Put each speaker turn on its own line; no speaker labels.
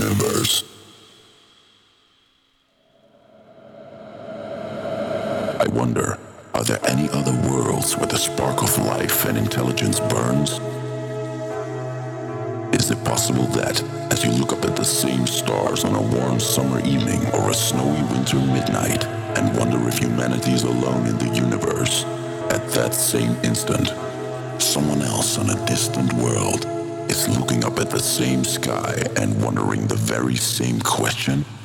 universe. I wonder, are there any other worlds where the spark of life and intelligence burns? Is it possible that, as you look up at the same stars on a warm summer evening or a snowy winter midnight, and wonder if humanity is alone in the universe, at that same instant, someone else on a distant world is looking up at the same sky and wondering the very same question?